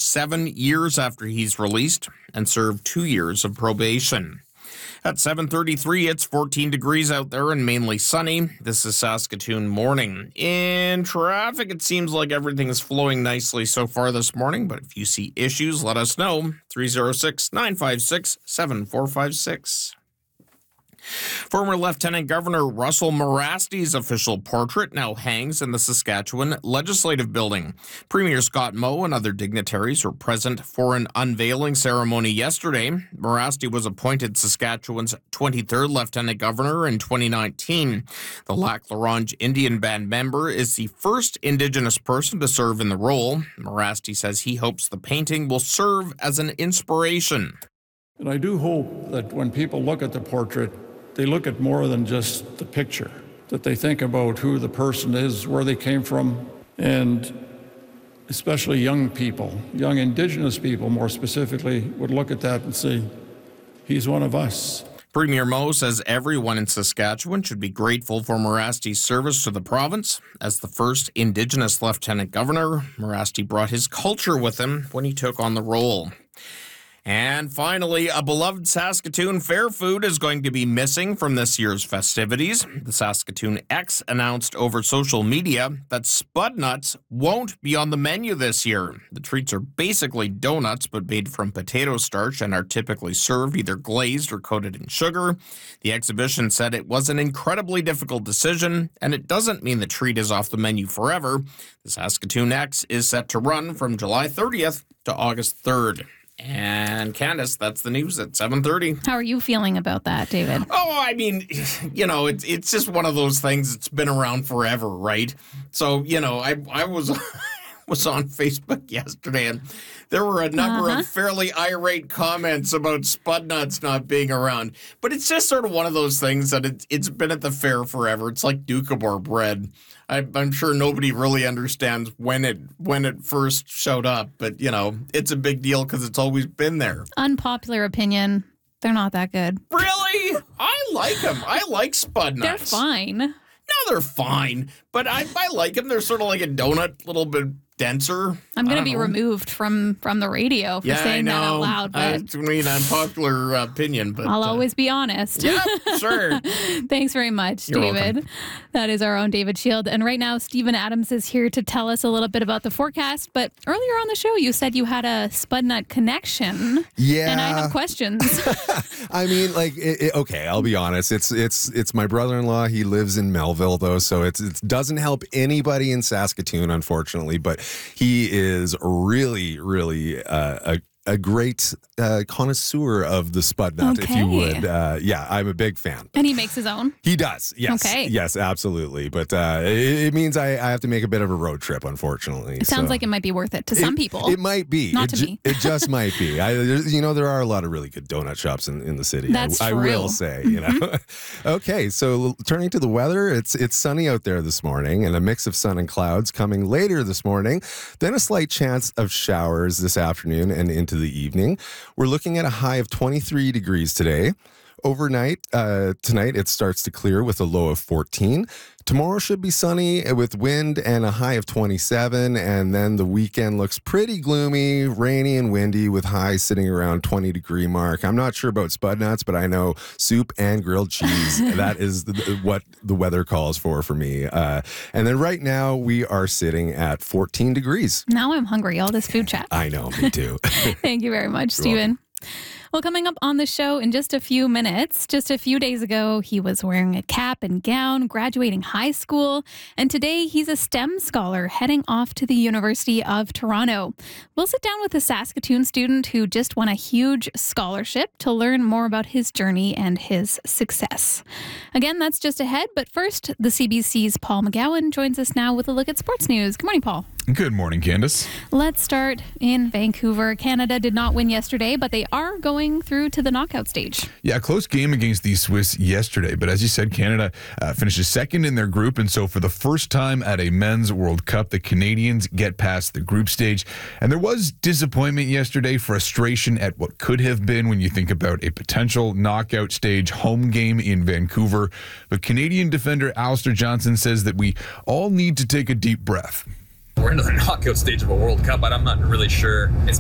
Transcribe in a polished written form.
7 years after he's released and served 2 years of probation. At 7:33, it's 14 degrees out there and mainly sunny. This is Saskatoon Morning. In traffic, it seems like everything is flowing nicely so far this morning, but if you see issues, let us know. 306-956-7456. Former Lieutenant Governor Russell Marasty's official portrait now hangs in the Saskatchewan Legislative Building. Premier Scott Moe and other dignitaries were present for an unveiling ceremony yesterday. Marasty was appointed Saskatchewan's 23rd Lieutenant Governor in 2019. The Lac La Ronge Indian Band member is the first Indigenous person to serve in the role. Marasty says he hopes the painting will serve as an inspiration. And I do hope that when people look at the portrait, they look at more than just the picture, that they think about who the person is, where they came from, and especially young people, young Indigenous people more specifically, would look at that and say, he's one of us. Premier Moe says everyone in Saskatchewan should be grateful for Marasty's service to the province. As the first Indigenous Lieutenant Governor, Marasty brought his culture with him when he took on the role. And finally, a beloved Saskatoon fair food is going to be missing from this year's festivities. The Saskatoon X announced over social media that Spud Nuts won't be on the menu this year. The treats are basically donuts, but made from potato starch and are typically served either glazed or coated in sugar. The exhibition said it was an incredibly difficult decision, and it doesn't mean the treat is off the menu forever. The Saskatoon X is set to run from July 30th to August 3rd. And Candace, that's the news at 7:30. How are you feeling about that, David? Oh, I mean, it's just one of those things that's been around forever, right? So, I was was on Facebook yesterday, and there were a number of fairly irate comments about Spud Nuts not being around. But it's just sort of one of those things that it's been at the fair forever. It's like Doukhobor bread. I'm sure nobody really understands when it first showed up, but, it's a big deal because it's always been there. Unpopular opinion, they're not that good. Really? I like them. I like Spud Nuts. They're fine. No, they're fine, but I like them. They're sort of like a donut, a little bit denser. I'm going to be removed from the radio for saying that out loud. But it's an unpopular opinion, but I'll always be honest. Yeah, sure. Thanks very much, You're David. welcome. That is our own David Shield. And right now, Stephen Adams is here to tell us a little bit about the forecast. But earlier on the show, you said you had a Spud Nut connection. Yeah. And I have questions. I mean, okay, I'll be honest. It's my brother-in-law. He lives in Melville, though, so it doesn't help anybody in Saskatoon, unfortunately. But he is really, really a great connoisseur of the Spud Nut, if you would. Yeah, I'm a big fan. And he makes his own? He does, yes. Okay. Yes, absolutely. But it means I have to make a bit of a road trip, unfortunately. It sounds like it might be worth it to some people. It might be. Not to me. It just might be. There are a lot of really good donut shops in the city. That's true. I will say, Okay, so turning to the weather, it's sunny out there this morning and a mix of sun and clouds coming later this morning. Then a slight chance of showers this afternoon and into the evening. We're looking at a high of 23 degrees today. Overnight, tonight, it starts to clear with a low of 14. Tomorrow should be sunny with wind and a high of 27. And then the weekend looks pretty gloomy, rainy and windy with highs sitting around 20-degree mark. I'm not sure about Spud Nuts, but I know soup and grilled cheese. That is what the weather calls for me. And then right now, we are sitting at 14 degrees. Now I'm hungry, all this food chat. I know, me too. Thank you very much, Stephen. Well, coming up on the show in just a few minutes, just a few days ago, he was wearing a cap and gown, graduating high school, and today he's a STEM scholar heading off to the University of Toronto. We'll sit down with a Saskatoon student who just won a huge scholarship to learn more about his journey and his success. Again, that's just ahead, but first, the CBC's Paul McGowan joins us now with a look at sports news. Good morning, Paul. Good morning, Candace. Let's start in Vancouver. Canada did not win yesterday, but they are going through to the knockout stage. Yeah, a close game against the Swiss yesterday. But as you said, Canada finishes second in their group. And so for the first time at a men's World Cup, the Canadians get past the group stage. And there was disappointment yesterday, frustration at what could have been when you think about a potential knockout stage home game in Vancouver. But Canadian defender Alistair Johnston says that we all need to take a deep breath. We're into the knockout stage of a World Cup, but I'm not really sure it's